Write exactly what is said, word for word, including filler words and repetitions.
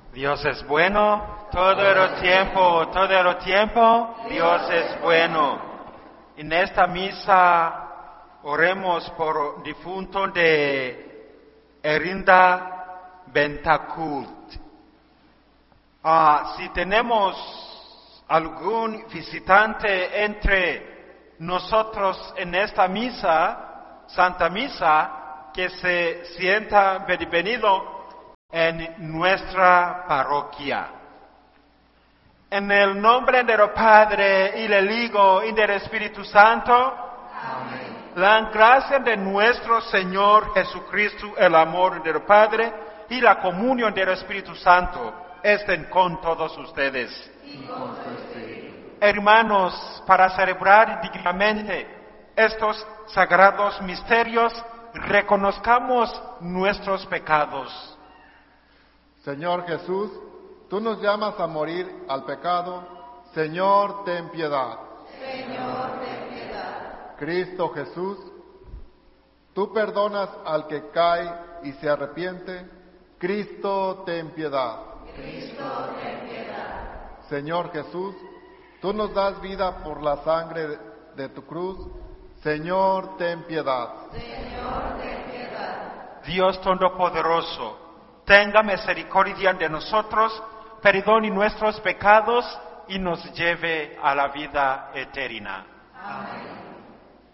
Dios es bueno, todo el tiempo, todo el tiempo, Dios es bueno. En esta misa oremos por difunto de Erinda Bentancurt. Ah, si tenemos algún visitante entre nosotros en esta misa, Santa Misa, que se sienta bienvenido en nuestra parroquia. En el nombre del Padre, y del Hijo, y del Espíritu Santo. Amén. La gracia de nuestro Señor Jesucristo, el amor del Padre, y la comunión del Espíritu Santo estén con todos ustedes. Y con su espíritu. Hermanos, para celebrar dignamente estos sagrados misterios, reconozcamos nuestros pecados. Señor Jesús, tú nos llamas a morir al pecado. Señor, ten piedad. Señor, ten piedad. Cristo Jesús, tú perdonas al que cae y se arrepiente. Cristo, ten piedad. Cristo, ten piedad. Señor Jesús, tú nos das vida por la sangre de, de tu cruz. Señor, ten piedad. Señor, ten piedad. Dios Todopoderoso, tenga misericordia de nosotros, perdone nuestros pecados y nos lleve a la vida eterna. Amén.